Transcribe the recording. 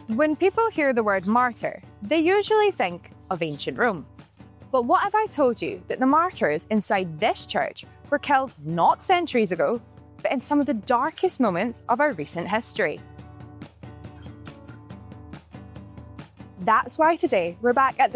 When people hear the word martyr, they usually think of ancient Rome. But what if I told you that the martyrs inside this church were killed not centuries ago, but in some of the darkest moments of our recent history? That's why today we're back at